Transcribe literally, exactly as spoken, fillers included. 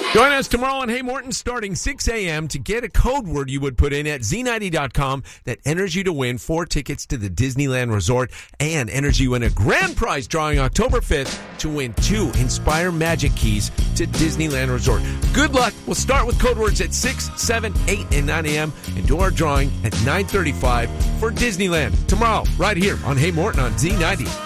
Join us tomorrow on Hey Morton starting six a.m. to get a code word you would put in at Z ninety dot com that enters you to win four tickets to the Disneyland Resort and enters you in a grand prize drawing October fifth to win two Inspire Magic Keys to Disneyland Resort. Good luck. We'll start with code words at six, seven, eight, and nine a.m. and do our drawing at nine thirty-five for Disneyland tomorrow right here on Hey Morton on Z ninety.